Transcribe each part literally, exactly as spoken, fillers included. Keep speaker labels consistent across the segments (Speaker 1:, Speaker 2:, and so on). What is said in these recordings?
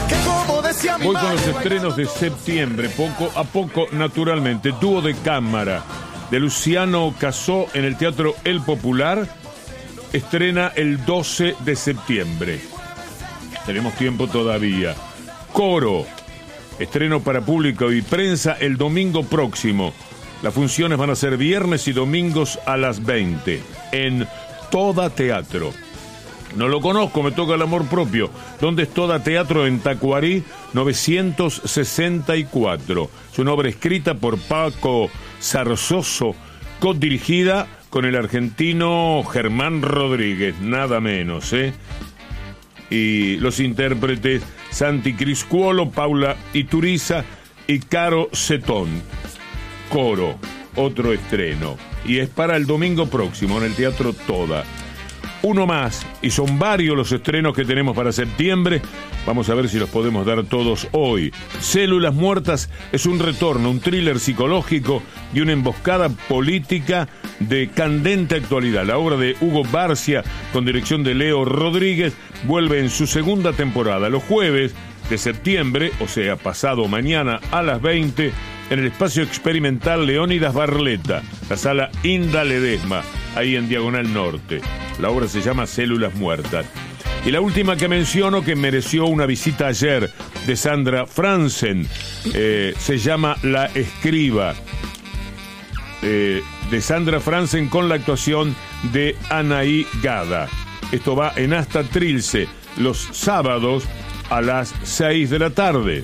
Speaker 1: Voy con los estrenos de septiembre, poco a poco, naturalmente. Dúo de cámara de Luciano Casó en el Teatro El Popular estrena el doce de septiembre. Tenemos tiempo todavía. Coro, estreno para público y prensa el domingo próximo. Las funciones van a ser viernes y domingos a las veinte en Toda Teatro. No lo conozco, me toca el amor propio. ¿Dónde es Toda Teatro? En Tacuarí novecientos sesenta y cuatro. Es una obra escrita por Paco Zarzoso, codirigida con el argentino Germán Rodríguez, nada menos, ¿eh? Y los intérpretes Santi Criscuolo, Paula Ituriza y Caro Cetón. Coro, otro estreno. Y es para el domingo próximo en el Teatro Toda. Uno más, y son varios los estrenos que tenemos para septiembre. Vamos a ver si los podemos dar todos hoy. Células Muertas es un retorno, un thriller psicológico y una emboscada política de candente actualidad. La obra de Hugo Barcia, con dirección de Leo Rodríguez, vuelve en su segunda temporada los jueves de septiembre, o sea, pasado mañana a las veinte, en el espacio experimental Leónidas Barleta, la sala Inda Ledesma, ahí en Diagonal Norte. La obra se llama Células Muertas. Y la última que menciono, que mereció una visita ayer, de Sandra Franzen, eh, se llama La Escriba, eh, de Sandra Franzen con la actuación de Anaí Gada. Esto va en Asta Trilce, los sábados a las seis de la tarde.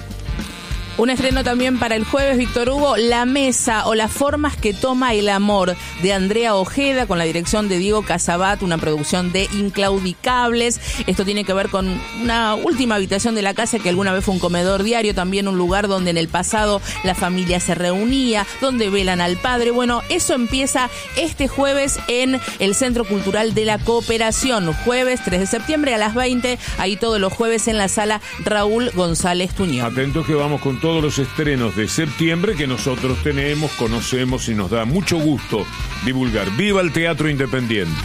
Speaker 2: Un estreno también para el jueves, Víctor Hugo, La Mesa o las formas que toma el amor, de Andrea Ojeda, con la dirección de Diego Casabat, una producción de Inclaudicables. Esto tiene que ver con una última habitación de la casa que alguna vez fue un comedor diario, también un lugar donde en el pasado la familia se reunía, donde velan al padre. Bueno, eso empieza este jueves en el Centro Cultural de la Cooperación, jueves tres de septiembre a las veinte, ahí todos los jueves en la sala Raúl González Tuñón.
Speaker 1: Atentos que vamos con todos los estrenos de septiembre que nosotros tenemos, conocemos y nos da mucho gusto divulgar. ¡Viva el Teatro Independiente!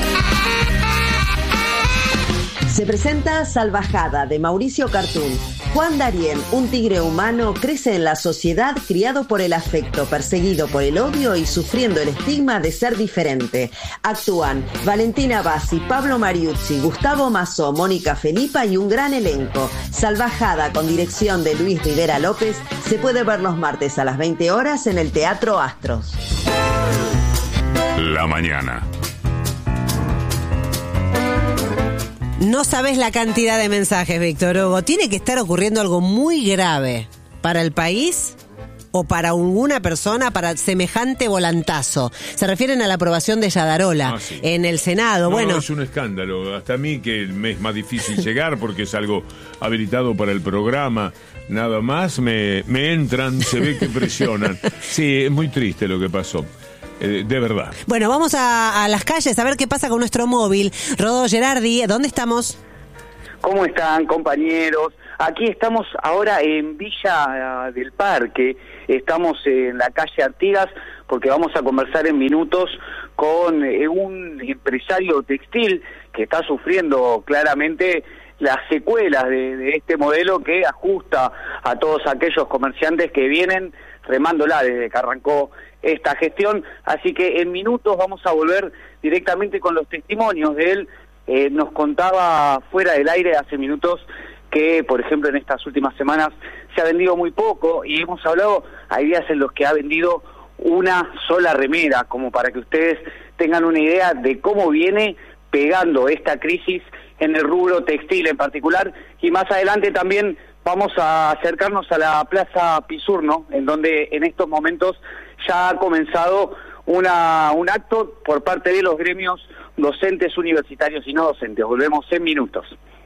Speaker 3: Se presenta Salvajada, de Mauricio Cartún. Juan Darien, un tigre humano, crece en la sociedad criado por el afecto, perseguido por el odio y sufriendo el estigma de ser diferente. Actúan Valentina Bassi, Pablo Mariuzzi, Gustavo Mazó, Mónica Felipa y un gran elenco. Salvajada, con dirección de Luis Rivera López, se puede ver los martes a las veinte horas en el Teatro Astros.
Speaker 4: La mañana.
Speaker 5: No sabes la cantidad de mensajes, Víctor Hugo. Tiene que estar ocurriendo algo muy grave para el país o para alguna persona para semejante volantazo. Se refieren a la aprobación de Yadarola ah, sí. en el Senado.
Speaker 1: No,
Speaker 5: bueno,
Speaker 1: es un escándalo. Hasta a mí, que me es más difícil llegar porque es algo habilitado para el programa. Nada más me, me entran, se ve que presionan. Sí, es muy triste lo que pasó. Eh, de verdad.
Speaker 5: Bueno, vamos a, a las calles a ver qué pasa con nuestro móvil. Rodó Gerardi, ¿dónde estamos?
Speaker 6: ¿Cómo están, compañeros? Aquí estamos ahora en Villa del Parque, estamos en la calle Artigas, porque vamos a conversar en minutos con eh, un empresario textil que está sufriendo claramente las secuelas de, de este modelo que ajusta a todos aquellos comerciantes que vienen remándola desde que arrancó esta gestión. Así que en minutos vamos a volver directamente con los testimonios de él. Eh, nos contaba fuera del aire hace minutos que, por ejemplo, en estas últimas semanas se ha vendido muy poco, y hemos hablado, hay días en los que ha vendido una sola remera, como para que ustedes tengan una idea de cómo viene pegando esta crisis en el rubro textil en particular. Y más adelante también vamos a acercarnos a la Plaza Pisurno, en donde en estos momentos ya ha comenzado una un acto por parte de los gremios docentes universitarios y no docentes. Volvemos en minutos.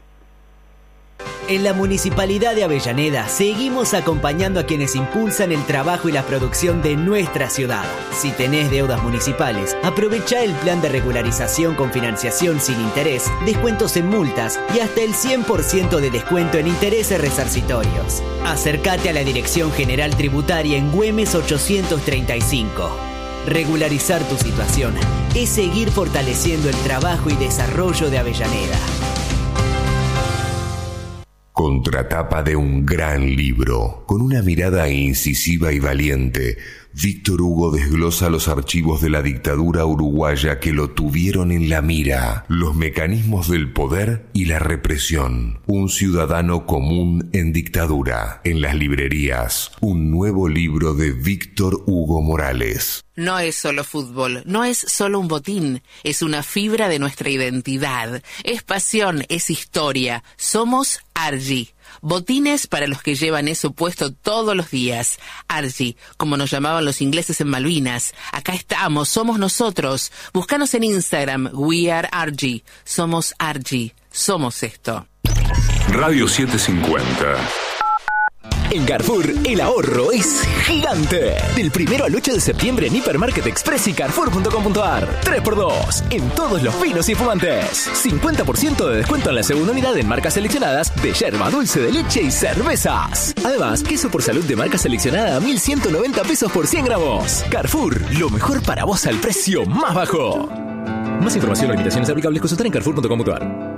Speaker 7: En la Municipalidad de Avellaneda seguimos acompañando a quienes impulsan el trabajo y la producción de nuestra ciudad. Si tenés deudas municipales, aprovecha el plan de regularización con financiación sin interés, descuentos en multas y hasta el cien por ciento de descuento en intereses resarcitorios. Acércate a la Dirección General Tributaria en Güemes ochocientos treinta y cinco. Regularizar tu situación es seguir fortaleciendo el trabajo y desarrollo de Avellaneda.
Speaker 4: Contratapa de un gran libro. Con una mirada incisiva y valiente, Víctor Hugo desglosa los archivos de la dictadura uruguaya que lo tuvieron en la mira, los mecanismos del poder y la represión. Un ciudadano común en dictadura. En las librerías, un nuevo libro de Víctor Hugo Morales.
Speaker 8: No es solo fútbol, no es solo un botín, es una fibra de nuestra identidad, es pasión, es historia. Somos Argy. Botines para los que llevan eso puesto todos los días. Argy, como nos llamaban los ingleses en Malvinas. Acá estamos, somos nosotros. Búscanos en Instagram, We Are Argy. Somos Argy, somos esto.
Speaker 9: Radio setecientos cincuenta.
Speaker 10: En Carrefour, el ahorro es gigante. Del primero al ocho de septiembre en Hipermarket Express y Carrefour punto com punto ar. tres por dos en todos los vinos y fumantes. cincuenta por ciento de descuento en la segunda unidad en marcas seleccionadas de yerba, dulce de leche y cervezas. Además, queso por salud de marca seleccionada a mil ciento noventa pesos por cien gramos. Carrefour, lo mejor para vos al precio más bajo. Más información o limitaciones aplicables consultar en Carrefour punto com punto ar.